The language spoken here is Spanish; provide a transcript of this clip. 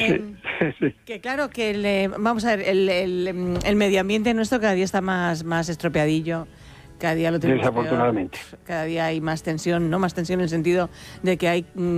Sí. Que claro, que vamos a ver, el medio ambiente nuestro cada día está más estropeadillo. Cada día lo tenemos Desafortunadamente. peor. Cada día hay más tensión, no más tensión en el sentido de que hay